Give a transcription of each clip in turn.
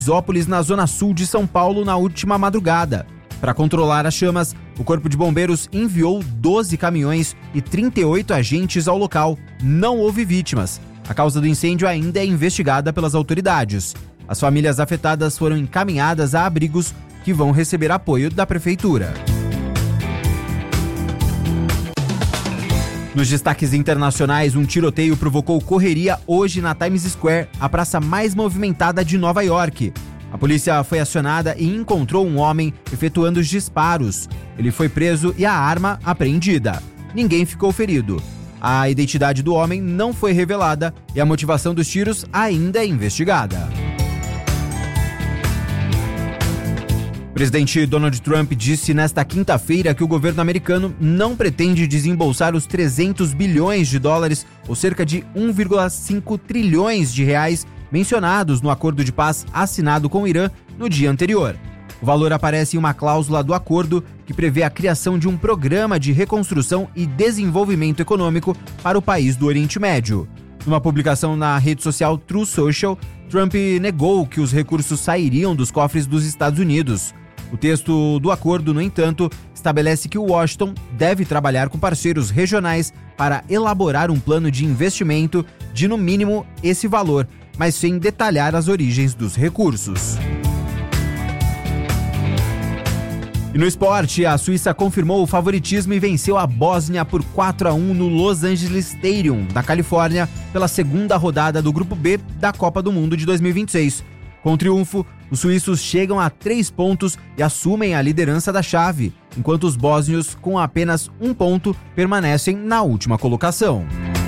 Teresópolis, na zona sul de São Paulo, na última madrugada. Para controlar as chamas, o Corpo de Bombeiros enviou 12 caminhões e 38 agentes ao local. Não houve vítimas. A causa do incêndio ainda é investigada pelas autoridades. As famílias afetadas foram encaminhadas a abrigos que vão receber apoio da Prefeitura. Nos destaques internacionais, um tiroteio provocou correria hoje na Times Square, a praça mais movimentada de Nova York. A polícia foi acionada e encontrou um homem efetuando os disparos. Ele foi preso e a arma apreendida. Ninguém ficou ferido. A identidade do homem não foi revelada e a motivação dos tiros ainda é investigada. O presidente Donald Trump disse nesta quinta-feira que o governo americano não pretende desembolsar os 300 bilhões de dólares, ou cerca de 1,5 trilhões de reais, mencionados no acordo de paz assinado com o Irã no dia anterior. O valor aparece em uma cláusula do acordo que prevê a criação de um programa de reconstrução e desenvolvimento econômico para o país do Oriente Médio. Numa publicação na rede social Truth Social, Trump negou que os recursos sairiam dos cofres dos Estados Unidos. O texto do acordo, no entanto, estabelece que Washington deve trabalhar com parceiros regionais para elaborar um plano de investimento de, no mínimo, esse valor, mas sem detalhar as origens dos recursos. E no esporte, a Suíça confirmou o favoritismo e venceu a Bósnia por 4-1 no Los Angeles Stadium, na Califórnia, pela segunda rodada do Grupo B da Copa do Mundo de 2026. Com o triunfo, os suíços chegam a 3 pontos e assumem a liderança da chave, enquanto os bósnios, com apenas 1 ponto, permanecem na última colocação.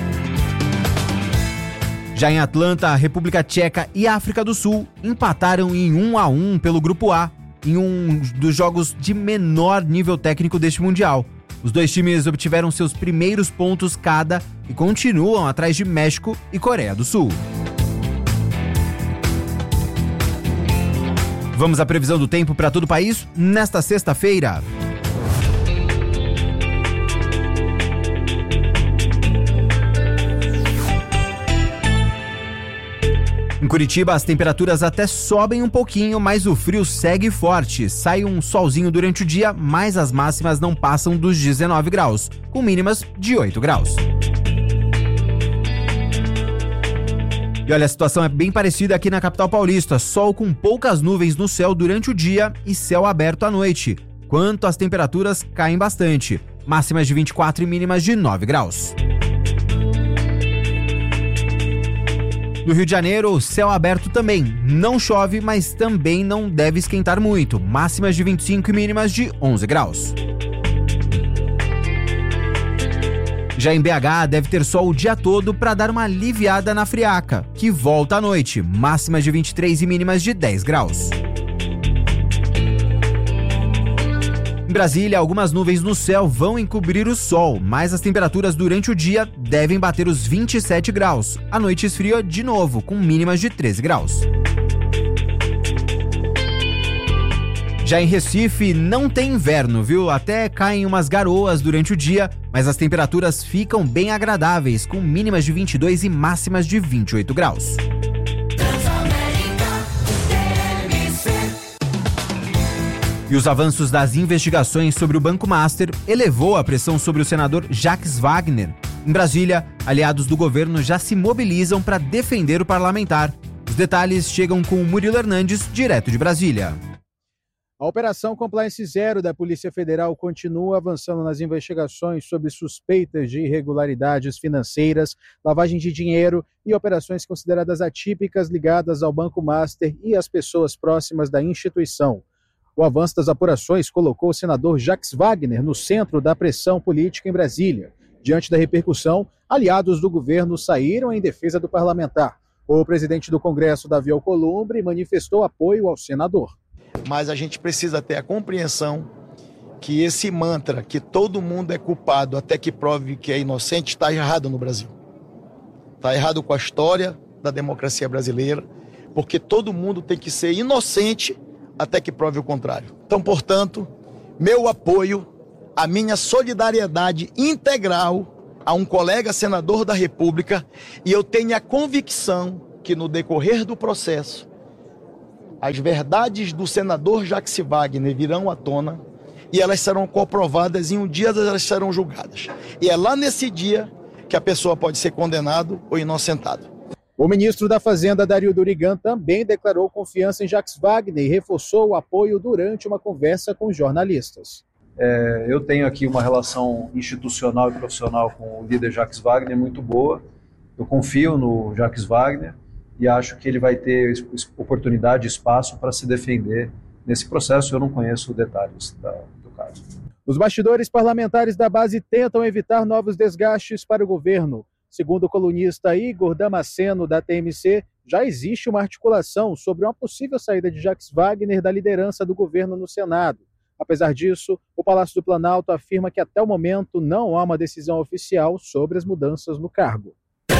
Já em Atlanta, a República Tcheca e a África do Sul empataram em 1-1 pelo Grupo A, em um dos jogos de menor nível técnico deste Mundial. Os dois times obtiveram seus primeiros pontos cada e continuam atrás de México e Coreia do Sul. Vamos à previsão do tempo para todo o país nesta sexta-feira. Em Curitiba, as temperaturas até sobem um pouquinho, mas o frio segue forte. Sai um solzinho durante o dia, mas as máximas não passam dos 19 graus, com mínimas de 8 graus. E olha, a situação é bem parecida aqui na capital paulista. Sol com poucas nuvens no céu durante o dia e céu aberto à noite. Quanto às temperaturas, caem bastante. Máximas de 24 e mínimas de 9 graus. No Rio de Janeiro, céu aberto também. Não chove, mas também não deve esquentar muito. Máximas de 25 e mínimas de 11 graus. Já em BH, deve ter sol o dia todo para dar uma aliviada na friaca, que volta à noite. Máximas de 23 e mínimas de 10 graus. Em Brasília, algumas nuvens no céu vão encobrir o sol, mas as temperaturas durante o dia devem bater os 27 graus. À noite esfria de novo, com mínimas de 13 graus. Já em Recife, não tem inverno, viu? Até caem umas garoas durante o dia, mas as temperaturas ficam bem agradáveis, com mínimas de 22 e máximas de 28 graus. E os avanços das investigações sobre o Banco Master elevou a pressão sobre o senador Jacques Wagner. Em Brasília, aliados do governo já se mobilizam para defender o parlamentar. Os detalhes chegam com o Murilo Hernandes, direto de Brasília. A Operação Compliance Zero da Polícia Federal continua avançando nas investigações sobre suspeitas de irregularidades financeiras, lavagem de dinheiro e operações consideradas atípicas ligadas ao Banco Master e às pessoas próximas da instituição. O avanço das apurações colocou o senador Jacques Wagner no centro da pressão política em Brasília. Diante da repercussão, aliados do governo saíram em defesa do parlamentar. O presidente do Congresso, Davi Alcolumbre, manifestou apoio ao senador. Mas a gente precisa ter a compreensão que esse mantra, que todo mundo é culpado até que prove que é inocente, está errado no Brasil. Está errado com a história da democracia brasileira, porque todo mundo tem que ser inocente até que prove o contrário. Então, portanto, meu apoio, a minha solidariedade integral a um colega senador da República, e eu tenho a convicção que no decorrer do processo, as verdades do senador Jacques Wagner virão à tona e elas serão comprovadas e um dia elas serão julgadas. E é lá nesse dia que a pessoa pode ser condenado ou inocentado. O ministro da Fazenda, Dario Durigan, também declarou confiança em Jacques Wagner e reforçou o apoio durante uma conversa com jornalistas. Eu tenho aqui uma relação institucional e profissional com o líder Jacques Wagner muito boa. Eu confio no Jacques Wagner e acho que ele vai ter oportunidade e espaço para se defender nesse processo. Eu não conheço detalhes do caso. Os bastidores parlamentares da base tentam evitar novos desgastes para o governo. Segundo o colunista Igor Damasceno, da TMC, já existe uma articulação sobre uma possível saída de Jacques Wagner da liderança do governo no Senado. Apesar disso, o Palácio do Planalto afirma que até o momento não há uma decisão oficial sobre as mudanças no cargo.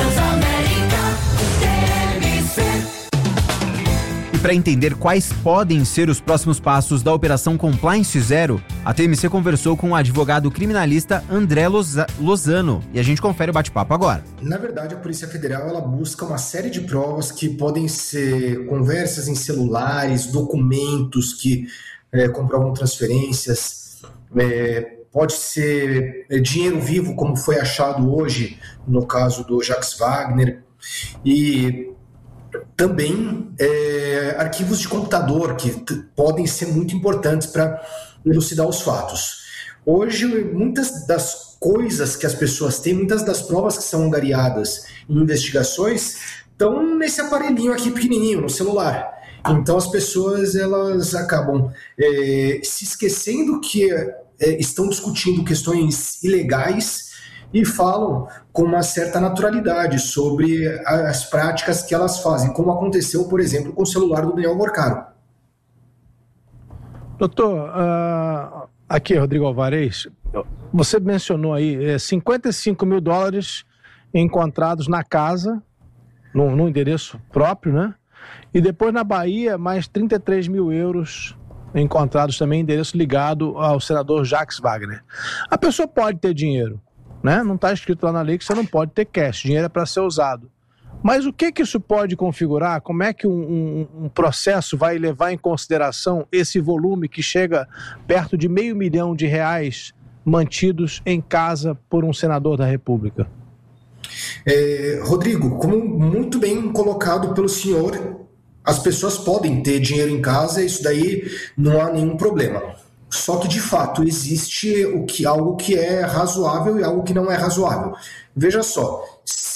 E para entender quais podem ser os próximos passos da Operação Compliance Zero, a TMC conversou com o advogado criminalista André Lozano. E a gente confere o bate-papo agora. Na verdade, a Polícia Federal ela busca uma série de provas que podem ser conversas em celulares, documentos que comprovam transferências, pode ser dinheiro vivo, como foi achado hoje no caso do Jacques Wagner, e também arquivos de computador que podem ser muito importantes para elucidar os fatos. Hoje, muitas das coisas que as pessoas têm, muitas das provas que são angariadas em investigações estão nesse aparelhinho aqui pequenininho, no celular. Então as pessoas elas acabam se esquecendo que estão discutindo questões ilegais e falam com uma certa naturalidade sobre as práticas que elas fazem, como aconteceu, por exemplo, com o celular do Daniel Morcaro. Doutor, aqui Rodrigo Alvarez, você mencionou aí $55 mil encontrados na casa, no endereço próprio, né? E depois na Bahia, mais 33 mil euros encontrados também em endereço ligado ao senador Jacques Wagner. A pessoa pode ter dinheiro, né? Não está escrito lá na lei que você não pode ter cash, dinheiro é para ser usado. Mas o que isso pode configurar? Como é que um processo vai levar em consideração esse volume que chega perto de R$500 milhão mantidos em casa por um senador da República? Rodrigo, como muito bem colocado pelo senhor, as pessoas podem ter dinheiro em casa, isso daí não há nenhum problema. Só que, de fato, existe algo que é razoável e algo que não é razoável. Veja só,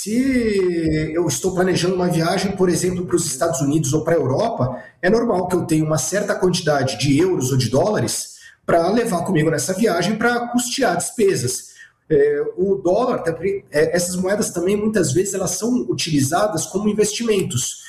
se eu estou planejando uma viagem, por exemplo, para os Estados Unidos ou para a Europa, é normal que eu tenha uma certa quantidade de euros ou de dólares para levar comigo nessa viagem para custear despesas. O dólar, essas moedas também muitas vezes elas são utilizadas como investimentos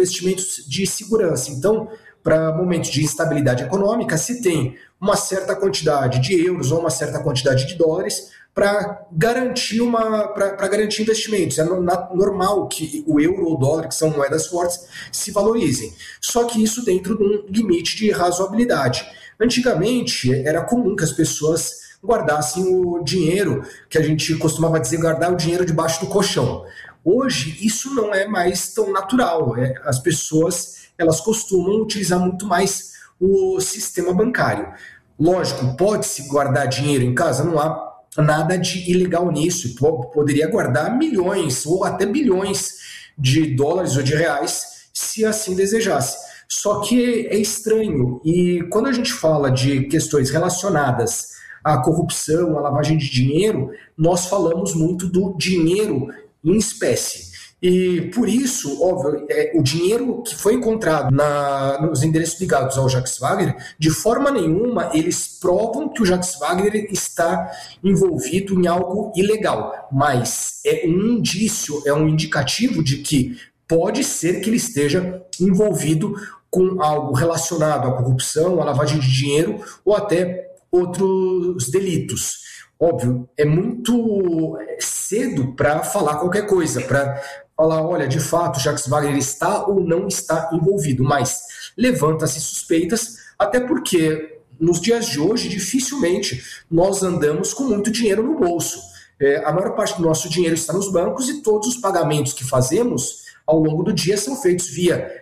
de segurança. Então, para momentos de instabilidade econômica, se tem uma certa quantidade de euros ou uma certa quantidade de dólares para garantir investimentos. É normal que o euro ou o dólar, que são moedas fortes, se valorizem. Só que isso dentro de um limite de razoabilidade. Antigamente, era comum que as pessoas guardassem o dinheiro, que a gente costumava dizer, guardar o dinheiro debaixo do colchão. Hoje, isso não é mais tão natural. As pessoas elas costumam utilizar muito mais o sistema bancário. Lógico, pode-se guardar dinheiro em casa, não há nada de ilegal nisso. Poderia guardar milhões ou até bilhões de dólares ou de reais, se assim desejasse. Só que é estranho, e quando a gente fala de questões relacionadas à corrupção, à lavagem de dinheiro, nós falamos muito do dinheiro em espécie. E por isso, óbvio, o dinheiro que foi encontrado nos endereços ligados ao Jacques Wagner, de forma nenhuma eles provam que o Jacques Wagner está envolvido em algo ilegal, mas é um indício, é um indicativo de que pode ser que ele esteja envolvido com algo relacionado à corrupção, à lavagem de dinheiro ou até outros delitos. Óbvio, é muito cedo para falar qualquer coisa, para falar, olha, de fato, Jacques Wagner está ou não está envolvido, mas levanta-se suspeitas, até porque nos dias de hoje, dificilmente nós andamos com muito dinheiro no bolso. A maior parte do nosso dinheiro está nos bancos e todos os pagamentos que fazemos ao longo do dia são feitos via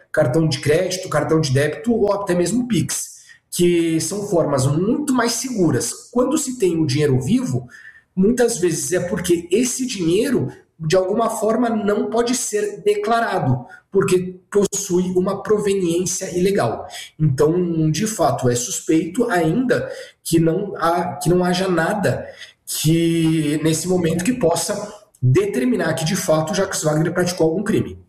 cartão de crédito, cartão de débito ou até mesmo Pix, que são formas muito mais seguras. Quando se tem o dinheiro vivo, muitas vezes é porque esse dinheiro, de alguma forma, não pode ser declarado, porque possui uma proveniência ilegal. Então, de fato, é suspeito ainda que não haja nada que, nesse momento, que possa determinar que, de fato, Jacques Wagner praticou algum crime.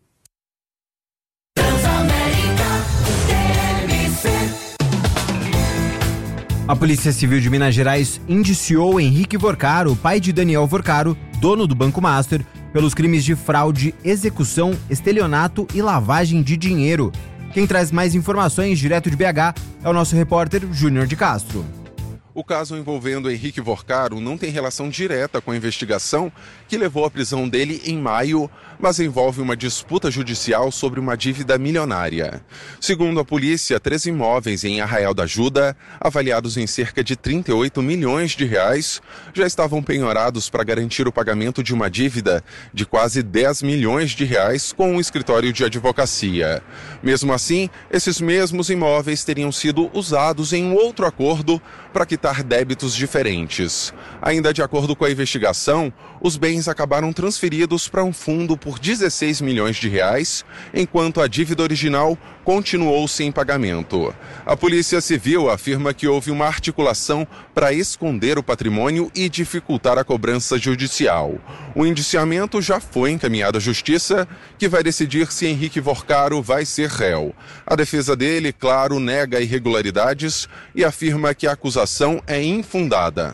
A Polícia Civil de Minas Gerais indiciou Henrique Vorcaro, pai de Daniel Vorcaro, dono do Banco Master, pelos crimes de fraude, execução, estelionato e lavagem de dinheiro. Quem traz mais informações direto de BH é o nosso repórter Júnior de Castro. O caso envolvendo Henrique Vorcaro não tem relação direta com a investigação que levou à prisão dele em maio, mas envolve uma disputa judicial sobre uma dívida milionária. Segundo a polícia, 3 imóveis em Arraial da Ajuda, avaliados em cerca de 38 milhões de reais, já estavam penhorados para garantir o pagamento de uma dívida de quase 10 milhões de reais com um escritório de advocacia. Mesmo assim, esses mesmos imóveis teriam sido usados em um outro acordo para quitar débitos diferentes. Ainda de acordo com a investigação, os bens acabaram transferidos para um fundo por 16 milhões de reais, enquanto a dívida original continuou sem pagamento. A Polícia Civil afirma que houve uma articulação para esconder o patrimônio e dificultar a cobrança judicial. O indiciamento já foi encaminhado à Justiça, que vai decidir se Henrique Vorcaro vai ser réu. A defesa dele, claro, nega irregularidades e afirma que a acusação é infundada.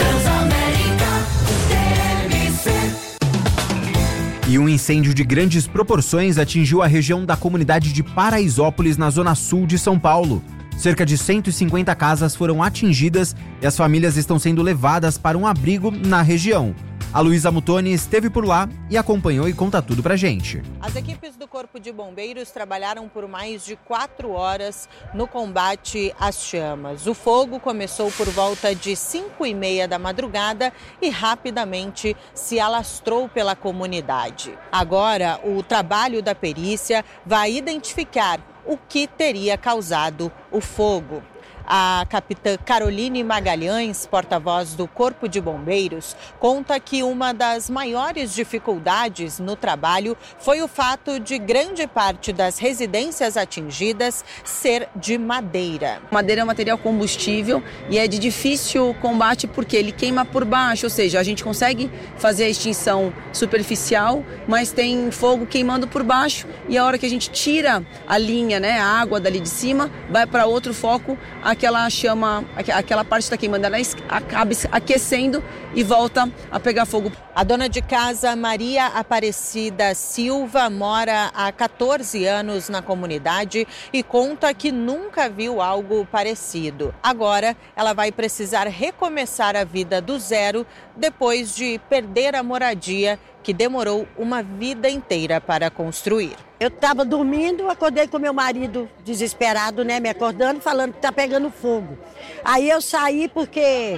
E um incêndio de grandes proporções atingiu a região da comunidade de Paraisópolis, na zona sul de São Paulo. Cerca de 150 casas foram atingidas e as famílias estão sendo levadas para um abrigo na região. A Luísa Mutoni esteve por lá e acompanhou e conta tudo pra gente. As equipes do Corpo de Bombeiros trabalharam por mais de 4 horas no combate às chamas. O fogo começou por volta de 5h30 da madrugada e rapidamente se alastrou pela comunidade. Agora, o trabalho da perícia vai identificar o que teria causado o fogo. A capitã Caroline Magalhães, porta-voz do Corpo de Bombeiros, conta que uma das maiores dificuldades no trabalho foi o fato de grande parte das residências atingidas ser de madeira. Madeira é um material combustível e é de difícil combate porque ele queima por baixo, ou seja, a gente consegue fazer a extinção superficial, mas tem fogo queimando por baixo e a hora que a gente tira a linha, a água dali de cima, vai para outro foco, aquela chama, aquela parte que está queimando, ela acaba aquecendo e volta a pegar fogo. A dona de casa, Maria Aparecida Silva, mora há 14 anos na comunidade e conta que nunca viu algo parecido. Agora, ela vai precisar recomeçar a vida do zero depois de perder a moradia que demorou uma vida inteira para construir. Eu estava dormindo, acordei com meu marido desesperado, me acordando, falando que está pegando fogo. Aí eu saí porque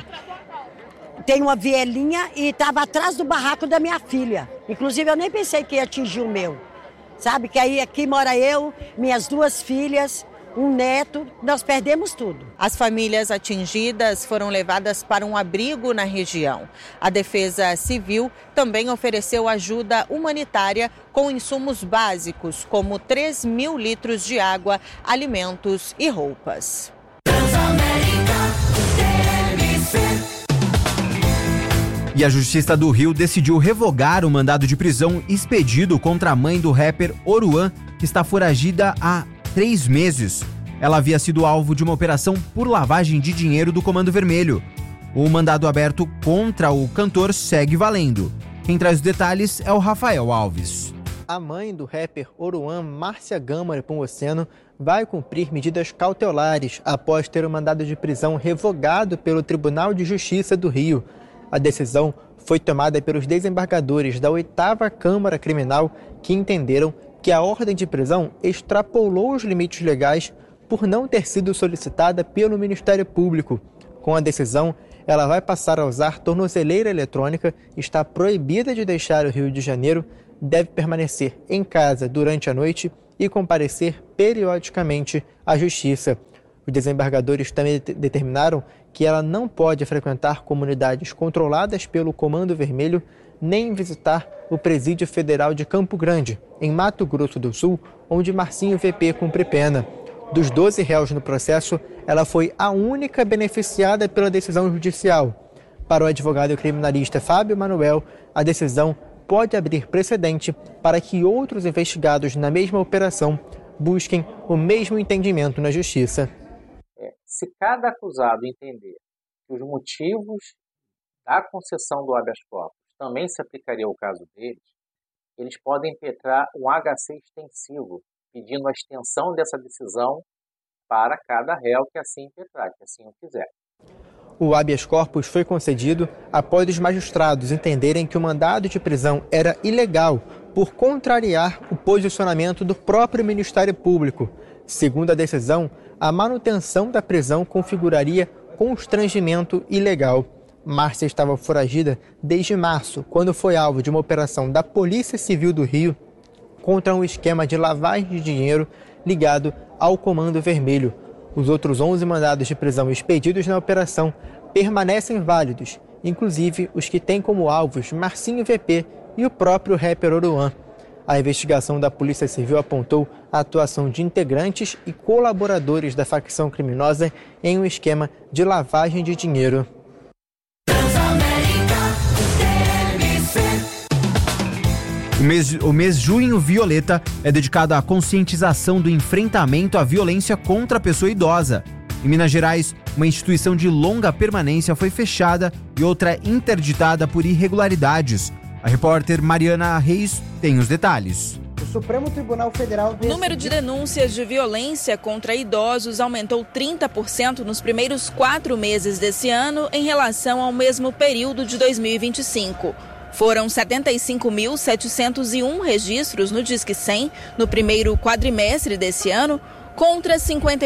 tem uma vielinha e estava atrás do barraco da minha filha. Inclusive, eu nem pensei que ia atingir o meu. Sabe, que aí aqui mora eu, minhas 2 filhas, um neto, nós perdemos tudo. As famílias atingidas foram levadas para um abrigo na região. A Defesa Civil também ofereceu ajuda humanitária com insumos básicos, como 3.000 litros de água, alimentos e roupas. E a Justiça do Rio decidiu revogar o mandado de prisão expedido contra a mãe do rapper Oruan, que está foragida há 3 meses. Ela havia sido alvo de uma operação por lavagem de dinheiro do Comando Vermelho. O mandado aberto contra o cantor segue valendo. Quem traz os detalhes é o Rafael Alves. A mãe do rapper Oruan, Márcia Gama Nepomuceno, vai cumprir medidas cautelares após ter o mandado de prisão revogado pelo Tribunal de Justiça do Rio. A decisão foi tomada pelos desembargadores da 8ª Câmara Criminal, que entenderam que a ordem de prisão extrapolou os limites legais por não ter sido solicitada pelo Ministério Público. Com a decisão, ela vai passar a usar tornozeleira eletrônica, está proibida de deixar o Rio de Janeiro, deve permanecer em casa durante a noite e comparecer periodicamente à Justiça. Os desembargadores também determinaram que ela não pode frequentar comunidades controladas pelo Comando Vermelho nem visitar o Presídio Federal de Campo Grande, em Mato Grosso do Sul, onde Marcinho VP cumpre pena. Dos 12 réus no processo, ela foi a única beneficiada pela decisão judicial. Para o advogado criminalista Fábio Manuel, a decisão pode abrir precedente para que outros investigados na mesma operação busquem o mesmo entendimento na Justiça. Se cada acusado entender que os motivos da concessão do habeas corpus também se aplicaria ao caso deles, eles podem impetrar um HC extensivo, pedindo a extensão dessa decisão para cada réu que assim impetrar, que assim o quiser. O habeas corpus foi concedido após os magistrados entenderem que o mandado de prisão era ilegal por contrariar o posicionamento do próprio Ministério Público. Segundo a decisão, a manutenção da prisão configuraria constrangimento ilegal. Márcia estava foragida desde março, quando foi alvo de uma operação da Polícia Civil do Rio contra um esquema de lavagem de dinheiro ligado ao Comando Vermelho. Os outros 11 mandados de prisão expedidos na operação permanecem válidos, inclusive os que têm como alvos Marcinho VP e o próprio rapper Oruan. A investigação da Polícia Civil apontou a atuação de integrantes e colaboradores da facção criminosa em um esquema de lavagem de dinheiro. O mês Junho Violeta é dedicado à conscientização do enfrentamento à violência contra a pessoa idosa. Em Minas Gerais, uma instituição de longa permanência foi fechada e outra interditada por irregularidades. A repórter Mariana Reis tem os detalhes. O Supremo Tribunal Federal... O número de denúncias de violência contra idosos aumentou 30% nos primeiros 4 meses desse ano em relação ao mesmo período de 2025. Foram 75.701 registros no Disque 100 no primeiro quadrimestre desse ano, contra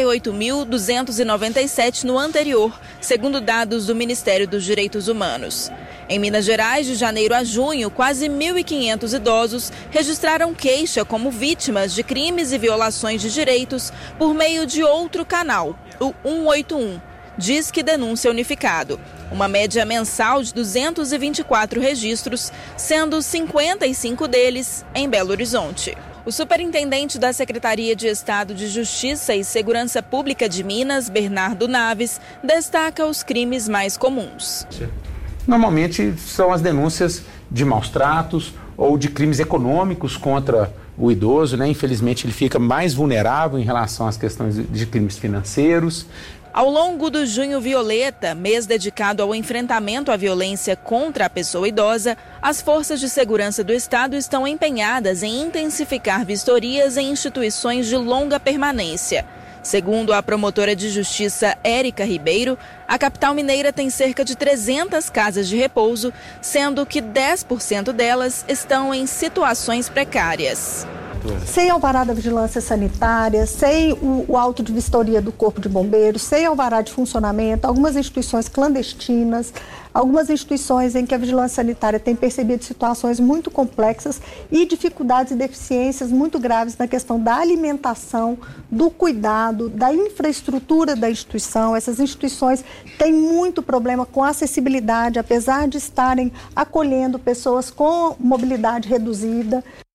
58.297 no anterior, segundo dados do Ministério dos Direitos Humanos. Em Minas Gerais, de janeiro a junho, quase 1.500 idosos registraram queixa como vítimas de crimes e violações de direitos por meio de outro canal, o 181, Disque Denúncia Unificado. Uma média mensal de 224 registros, sendo 55 deles em Belo Horizonte. O superintendente da Secretaria de Estado de Justiça e Segurança Pública de Minas, Bernardo Naves, destaca os crimes mais comuns. Normalmente são as denúncias de maus tratos ou de crimes econômicos contra o idoso, né? Infelizmente ele fica mais vulnerável em relação às questões de crimes financeiros. Ao longo do Junho Violeta, mês dedicado ao enfrentamento à violência contra a pessoa idosa, as forças de segurança do Estado estão empenhadas em intensificar vistorias em instituições de longa permanência. Segundo a promotora de justiça Érica Ribeiro, a capital mineira tem cerca de 300 casas de repouso, sendo que 10% delas estão em situações precárias. Sem alvará da vigilância sanitária, sem o auto de vistoria do Corpo de Bombeiros, sem alvará de funcionamento, algumas instituições clandestinas, algumas instituições em que a vigilância sanitária tem percebido situações muito complexas e dificuldades e deficiências muito graves na questão da alimentação, do cuidado, da infraestrutura da instituição. Essas instituições têm muito problema com a acessibilidade, apesar de estarem acolhendo pessoas com mobilidade reduzida.